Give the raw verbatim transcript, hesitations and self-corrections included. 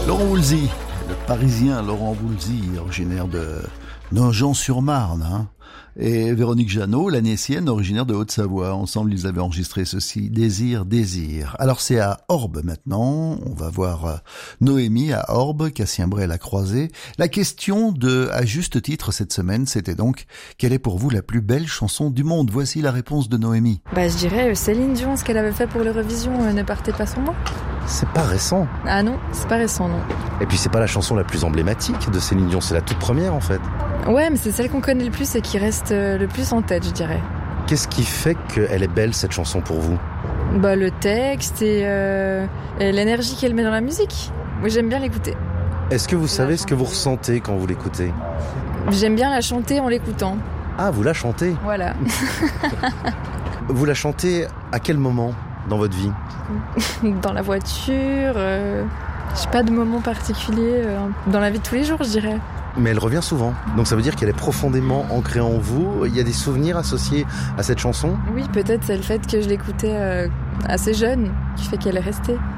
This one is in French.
Laurent Voulzy, le Parisien Laurent Voulzy, originaire de Nogent-sur-Marne, hein, et Véronique Jeannot, la Nessienne, originaire de Haute-Savoie. Ensemble, ils avaient enregistré ceci, Désir, Désir. Alors c'est à Orbe maintenant, on va voir euh, Noémie à Orbe, Cassien Bray l'a croisée. La question de, à juste titre cette semaine, c'était donc, quelle est pour vous la plus belle chanson du monde? Voici la réponse de Noémie. Bah je dirais Céline Dion, ce qu'elle avait fait pour l'Eurovision, euh, Ne partez pas sans moi. C'est pas récent. Ah non, c'est pas récent, non. Et puis c'est pas la chanson la plus emblématique de Céline Dion, c'est la toute première en fait. Ouais, mais c'est celle qu'on connaît le plus et qui reste euh, le plus en tête, je dirais. Qu'est-ce qui fait qu'elle est belle cette chanson pour vous? Bah le texte et, euh, et l'énergie qu'elle met dans la musique. Moi j'aime bien l'écouter. Est-ce que vous savez ce que vous ressentez quand vous l'écoutez? J'aime bien la chanter en l'écoutant. Ah, vous la chantez? Voilà. Vous la chantez à quel moment dans votre vie? Dans la voiture, euh, j'ai pas de moment particulier, euh, dans la vie de tous les jours, je dirais. Mais elle revient souvent, donc ça veut dire qu'elle est profondément ancrée en vous. Il y a des souvenirs associés à cette chanson? Oui, peut-être c'est le fait que je l'écoutais euh, assez jeune qui fait qu'elle est restée.